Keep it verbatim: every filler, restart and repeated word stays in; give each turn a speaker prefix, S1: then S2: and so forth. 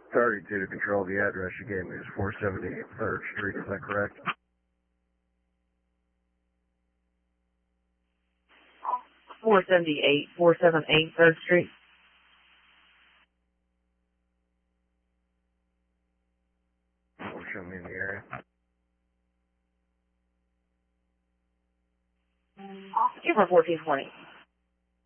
S1: thirty-two to control. The address you gave me is four seventy-eight third Street. Is that correct?
S2: four seventy-eight, four seventy-eight third Street.
S1: Will show me in the area.
S2: Give her fourteen twenty.